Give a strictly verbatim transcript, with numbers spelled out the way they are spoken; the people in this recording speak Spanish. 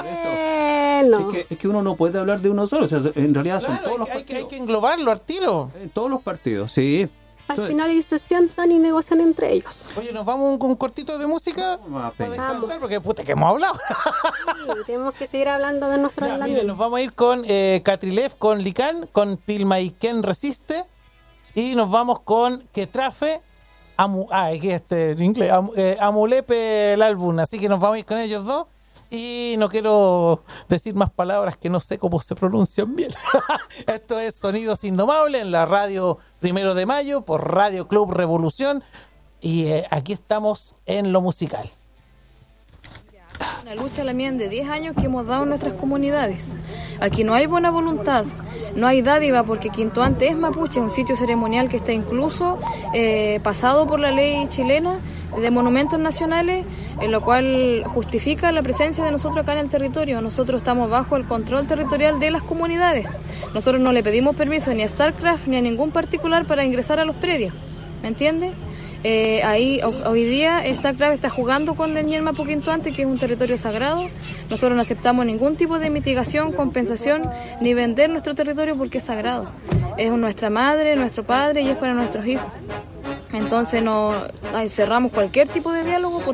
Bueno. Es que, es que uno no puede hablar de uno solo, o sea, en realidad Claro, son todos hay, los que- hay que, partidos. hay que englobarlo al tiro. En todos los partidos, sí. Al Entonces, final ellos se sientan y negocian entre ellos. Oye, ¿nos vamos con un cortito de música? Vamos a Para pegar. descansar, porque puta que hemos hablado. Sí, tenemos que seguir hablando de nuestros Ya, mire, lamienes. nos vamos a ir con eh, Catrilev, con Lican, con Pilmaiken Resiste. Y nos vamos con Ketrafe. Amu, ah, es que este en inglés. Am, eh, Amulepe el álbum. Así que nos vamos a ir con ellos dos. Y no quiero decir más palabras que no sé cómo se pronuncian bien. Esto es Sonidos Indomables en la radio Primero de Mayo por Radio Club Revolución. Y eh, aquí estamos en lo musical. Una lucha también de diez años que hemos dado en nuestras comunidades. Aquí no hay buena voluntad, no hay dádiva, porque Quinto Ante es mapuche, un sitio ceremonial que está incluso eh, pasado por la ley chilena de monumentos nacionales, en lo cual justifica la presencia de nosotros acá en el territorio. Nosotros estamos bajo el control territorial de las comunidades. Nosotros no le pedimos permiso ni a StarCraft ni a ningún particular para ingresar a los predios, ¿me entiende? Eh, ahí ho- hoy día StarCraft está jugando con el Ñelma Quinto Ante, que es un territorio sagrado. Nosotros no aceptamos ningún tipo de mitigación, compensación, ni vender nuestro territorio porque es sagrado. Es nuestra madre, nuestro padre y es para nuestros hijos. Entonces no ay, cerramos cualquier tipo de diálogo porque